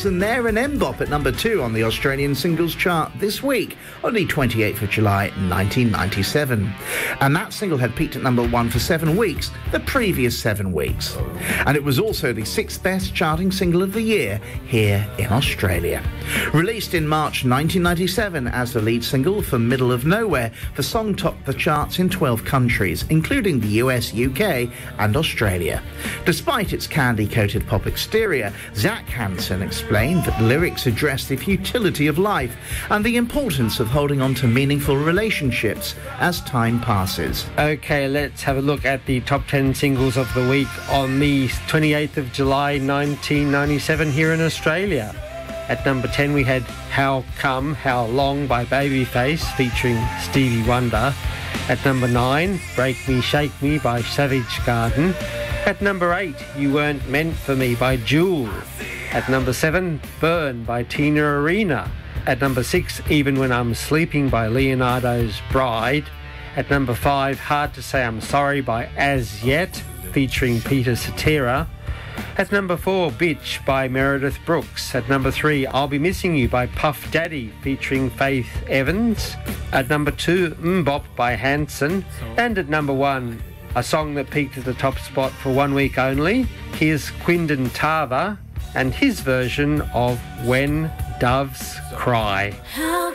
and they're an Mbop at number 2 on the Australian singles chart this week, on the 28th of July 1997. And that single had peaked at number 1 for 7 weeks, the previous 7 weeks. And it was also the 6th best charting single of the year here in Australia. Released in March 1997 as the lead single for Middle of Nowhere, the song topped the charts in 12 countries, including the US, UK and Australia. Despite its candy-coated pop exterior, Zach Hanson explained that lyrics address the futility of life and the importance of holding on to meaningful relationships as time passes. Okay, let's have a look at the top 10 singles of the week on the 28th of July 1997 here in Australia. At number 10 we had How Come, How Long by Babyface featuring Stevie Wonder. At number 9, Break Me, Shake Me by Savage Garden. At number 8, You Weren't Meant For Me by Jewel. At number 7, Burn by Tina Arena. At number 6, Even When I'm Sleeping by Leonardo's Bride. At number 5, Hard to Say I'm Sorry by As Yet featuring Peter Cetera. At number 4, Bitch by Meredith Brooks. At number 3, I'll Be Missing You by Puff Daddy featuring Faith Evans. At number 2, Mbop by Hanson. And at number 1, a song that peaked at the top spot for 1 week only. Here's Quindon Tarver and his version of When Doves Cry.